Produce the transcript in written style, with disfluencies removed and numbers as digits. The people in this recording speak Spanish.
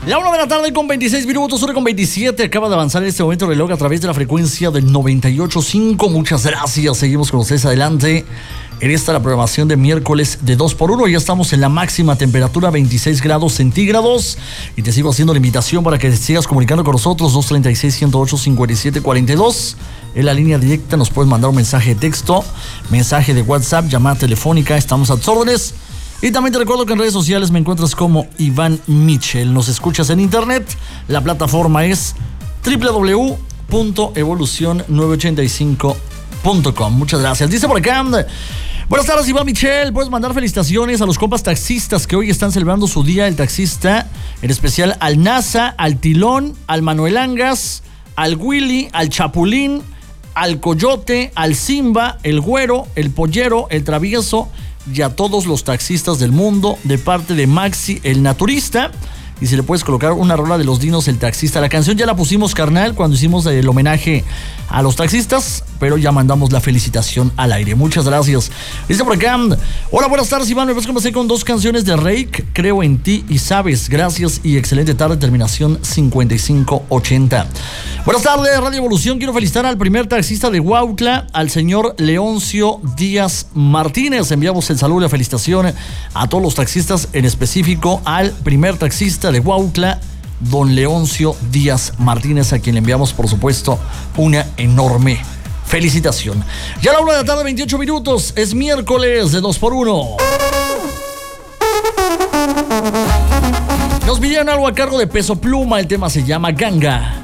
La 1 de la tarde con 26 minutos, 1 con 27. Acaba de avanzar en este momento el reloj a través de la frecuencia del 98.5. Muchas gracias. Seguimos con ustedes adelante. En esta la programación de miércoles de 2x1. Ya estamos en la máxima temperatura, 26 grados centígrados. Y te sigo haciendo la invitación para que sigas comunicando con nosotros. 236-108-5742. En la línea directa nos puedes mandar un mensaje de texto, mensaje de WhatsApp, llamada telefónica. Estamos a tus órdenes. Y también te recuerdo que en redes sociales me encuentras como Iván Mitchell. Nos escuchas en internet. La plataforma es www.evolucion985.com. Muchas gracias. Dice por acá: buenas tardes, Iván Mitchell. Puedes mandar felicitaciones a los compas taxistas que hoy están celebrando su día del taxista. En especial al NASA, al Tilón, al Manuel Angas, al Willy, al Chapulín, al Coyote, al Simba, el Güero, el Pollero, el Travieso y a todos los taxistas del mundo, de parte de Maxi, el naturista. Y si le puedes colocar una rola de Los Dinos, el taxista. La canción ya la pusimos, carnal, cuando hicimos el homenaje a los taxistas, pero ya mandamos la felicitación al aire. Muchas gracias. Dice por acá: hola, buenas tardes, Iván. Me comencé con 2 canciones de Rake, Creo en ti y Sabes. Gracias y excelente tarde. Terminación 5580. Buenas tardes, Radio Evolución. Quiero felicitar al primer taxista de Huautla, al señor Leoncio Díaz Martínez. Enviamos el saludo y la felicitación a todos los taxistas, en específico al primer taxista de Huautla, don Leoncio Díaz Martínez, a quien le enviamos, por supuesto, una enorme felicitación. Ya a la 1 de la tarde, 28 minutos, es miércoles de 2x1. Nos pidieron algo a cargo de Peso Pluma, el tema se llama Ganga.